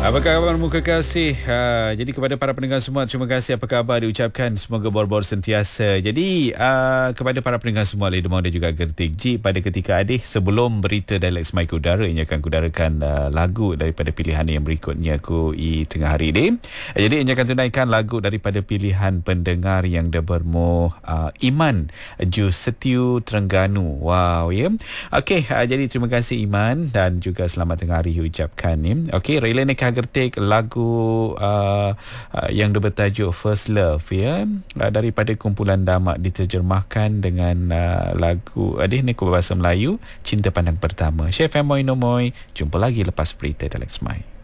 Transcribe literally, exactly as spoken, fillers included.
Apa khabar muka kasih? Uh, jadi kepada para pendengar semua, terima kasih, apa khabar diucapkan, semoga bor-bor sentiasa. Jadi uh, kepada para pendengar semua Lady Mau dan juga Gertik Ji, pada ketika adik sebelum berita Dialek Semai Kudara ini akan kudarakan uh, lagu daripada pilihan yang berikutnya aku i tengah hari ini. Uh, jadi ini akan tunaikan lagu daripada pilihan pendengar yang dah bermu uh, Iman Ju Setiu Terengganu. Wow, ya. Yeah. Okey, uh, jadi terima kasih Iman dan juga selamat tengah hari ucapkan ni. Okey, Raylan Gertik lagu uh, uh, yang bertajuk First Love, ya, uh, daripada kumpulan Damak diterjemahkan dengan uh, lagu adih ni bahasa Melayu, Cinta Pandang Pertama. Chef Moy Nomoy, jumpa lagi lepas berita Dialek Semai.